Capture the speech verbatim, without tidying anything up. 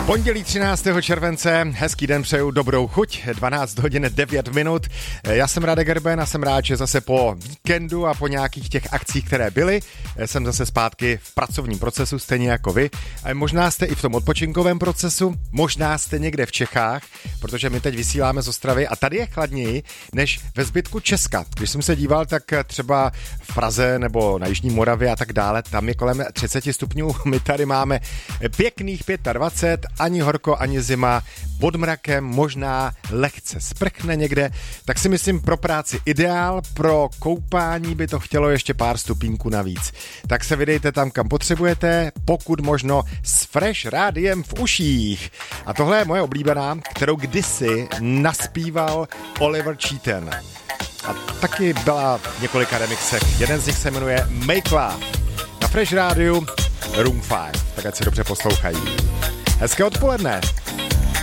Pondělí třináctého července, hezký den přeju, dobrou chuť, dvanáct hodin devět minut. Já jsem Radek Gerben a jsem rád, že zase po víkendu a po nějakých těch akcích, které byly, jsem zase zpátky v pracovním procesu, stejně jako vy. A možná jste i v tom odpočinkovém procesu, možná jste někde v Čechách, protože my teď vysíláme z Ostravy a tady je chladněji než ve zbytku Česka. Když jsem se díval, tak třeba v Praze nebo na Jižní Moravě a tak dále, tam je kolem třicet stupňů, my tady máme pěkných dvacet pět, ani horko, ani zima, pod mrakem, možná lehce sprchne někde, tak si myslím pro práci ideál, pro koupání by to chtělo ještě pár stupínků navíc. Tak se vydejte tam, kam potřebujete, pokud možno s Fresh rádiem v uších. A tohle je moje oblíbená, kterou kdysi naspíval Oliver Cheaten. A taky byla v několika remixech. Jeden z nich se jmenuje Make Love. Na Fresh rádiu Room pět. Tak ať si dobře poslouchají. Hezké odpoledne.